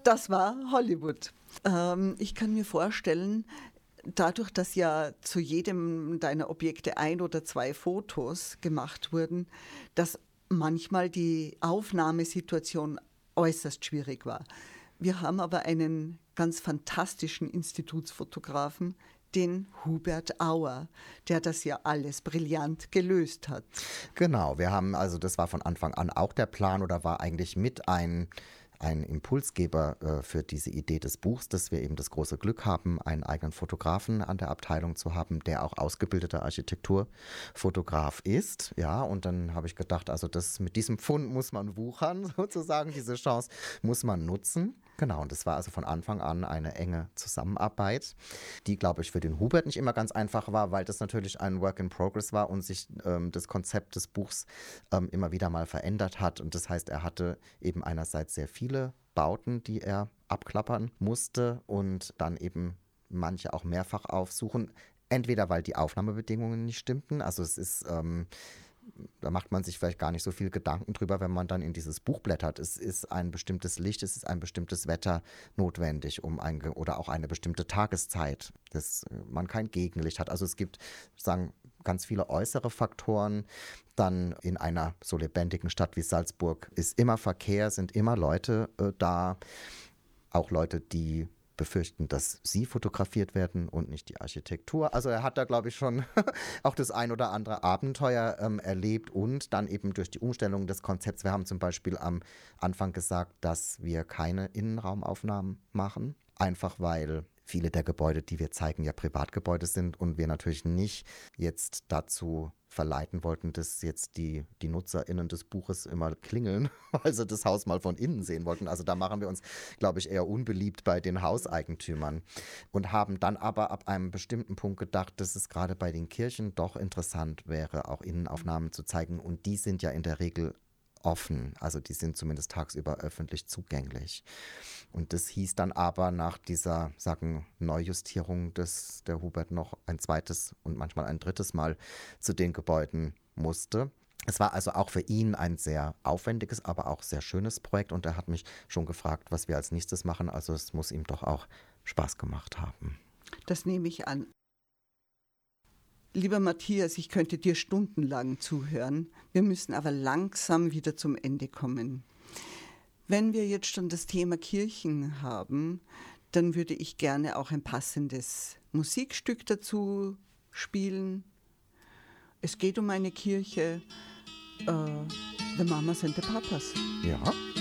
Das war Hollywood. Ich kann mir vorstellen, dadurch, dass ja zu jedem deiner Objekte 1 oder 2 Fotos gemacht wurden, dass manchmal die Aufnahmesituation äußerst schwierig war. Wir haben aber einen ganz fantastischen Institutsfotografen, den Hubert Auer, der das ja alles brillant gelöst hat. Genau, wir haben, also das war von Anfang an auch der Plan oder war eigentlich mit ein Impulsgeber für diese Idee des Buchs, dass wir eben das große Glück haben, einen eigenen Fotografen an der Abteilung zu haben, der auch ausgebildeter Architekturfotograf ist. Ja, und dann habe ich gedacht, also das mit diesem Fund muss man wuchern, sozusagen, diese Chance muss man nutzen. Genau, und das war also von Anfang an eine enge Zusammenarbeit, die, glaube ich, für den Hubert nicht immer ganz einfach war, weil das natürlich ein Work in Progress war und sich das Konzept des Buchs immer wieder mal verändert hat. Und das heißt, er hatte eben einerseits sehr viele Bauten, die er abklappern musste und dann eben manche auch mehrfach aufsuchen. Entweder weil die Aufnahmebedingungen nicht stimmten, also es ist da macht man sich vielleicht gar nicht so viel Gedanken drüber, wenn man dann in dieses Buch blättert. Es ist ein bestimmtes Licht, es ist ein bestimmtes Wetter notwendig, oder auch eine bestimmte Tageszeit, dass man kein Gegenlicht hat. Also es gibt, sagen, ganz viele äußere Faktoren. Dann in einer so lebendigen Stadt wie Salzburg ist immer Verkehr, sind immer Leute da, auch Leute, die befürchten, dass sie fotografiert werden und nicht die Architektur. Also er hat da, glaube ich, schon auch das ein oder andere Abenteuer erlebt und dann eben durch die Umstellung des Konzepts. Wir haben zum Beispiel am Anfang gesagt, dass wir keine Innenraumaufnahmen machen, einfach weil viele der Gebäude, die wir zeigen, ja Privatgebäude sind und wir natürlich nicht jetzt dazu verleiten wollten, dass jetzt die NutzerInnen des Buches immer klingeln, weil sie das Haus mal von innen sehen wollten. Also da machen wir uns, glaube ich, eher unbeliebt bei den Hauseigentümern und haben dann aber ab einem bestimmten Punkt gedacht, dass es gerade bei den Kirchen doch interessant wäre, auch Innenaufnahmen zu zeigen und die sind ja in der Regel offen, also die sind zumindest tagsüber öffentlich zugänglich. Und das hieß dann aber nach dieser, Neujustierung, dass der Hubert noch ein zweites und manchmal ein drittes Mal zu den Gebäuden musste. Es war also auch für ihn ein sehr aufwendiges, aber auch sehr schönes Projekt und er hat mich schon gefragt, was wir als nächstes machen. Also es muss ihm doch auch Spaß gemacht haben. Das nehme ich an. Lieber Matthias, ich könnte dir stundenlang zuhören. Wir müssen aber langsam wieder zum Ende kommen. Wenn wir jetzt schon das Thema Kirchen haben, dann würde ich gerne auch ein passendes Musikstück dazu spielen. Es geht um eine Kirche, The Mamas and the Papas. Ja.